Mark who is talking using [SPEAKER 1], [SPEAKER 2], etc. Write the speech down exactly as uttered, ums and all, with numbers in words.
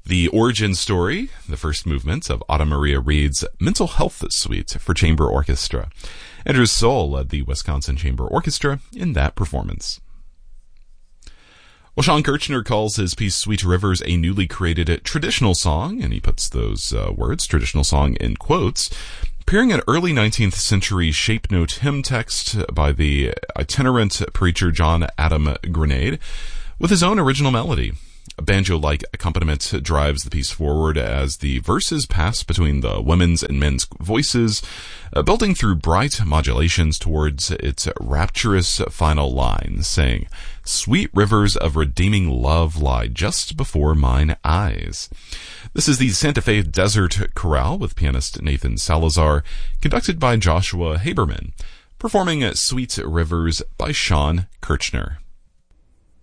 [SPEAKER 1] The origin story, the first movement of Autumn Maria Reed's Mental Health Suite for Chamber Orchestra. Andrew Soule led the Wisconsin Chamber Orchestra in that performance. Well, Sean Kirchner calls his piece Sweet Rivers a newly created traditional song, and he puts those uh, words, traditional song, in quotes, appearing an early nineteenth century shape note hymn text by the itinerant preacher John Adam Grenade, with his own original melody. A banjo-like accompaniment drives the piece forward as the verses pass between the women's and men's voices, uh, building through bright modulations towards its rapturous final line, saying, "Sweet rivers of redeeming love lie just before mine eyes." This is the Santa Fe Desert Chorale with pianist Nathan Salazar, conducted by Joshua Haberman, performing Sweet Rivers by Sean Kirchner.